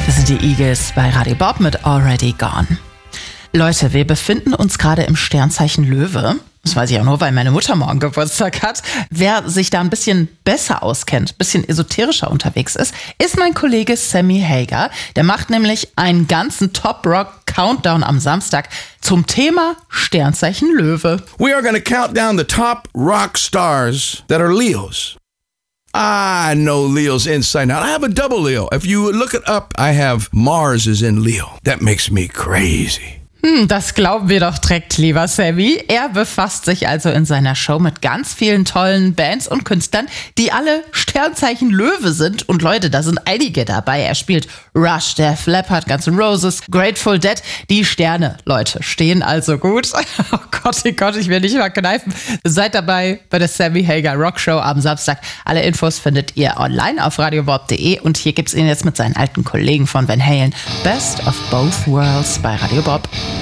Das sind die Eagles bei Radio Bob mit Already Gone. Leute, wir befinden uns gerade im Sternzeichen Löwe. Das weiß ich auch nur, weil meine Mutter morgen Geburtstag hat. Wer sich da ein bisschen besser auskennt, ein bisschen esoterischer unterwegs ist mein Kollege Sammy Hagar. Der macht nämlich einen ganzen Top-Rock-Countdown am Samstag zum Thema Sternzeichen Löwe. We are going to count down the top rock stars that are Leos. I know Leo's inside out. I have a double Leo. If you look it up, I have Mars is in Leo. That makes me crazy. Das glauben wir doch direkt, lieber Sammy. Er befasst sich also in seiner Show mit ganz vielen tollen Bands und Künstlern, die alle Sternzeichen Löwe sind. Und Leute, da sind einige dabei. Er spielt Rush, Def Leppard, Guns N' Roses, Grateful Dead. Die Sterne, Leute, stehen also gut. Oh Gott, ich will nicht mal kneifen. Seid dabei bei der Sammy Hagar Rock Show am Samstag. Alle Infos findet ihr online auf radiobob.de. Und hier gibt's ihn jetzt mit seinen alten Kollegen von Van Halen. Best of Both Worlds bei Radio Bob.